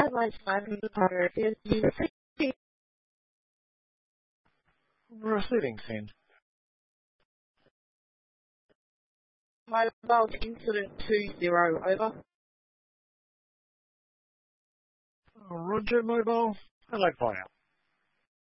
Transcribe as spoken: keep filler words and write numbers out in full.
Adelaide Smoking Department is receiving. Receiving send. Mobile incident two zero, over. Roger, mobile. Adelaide Fire.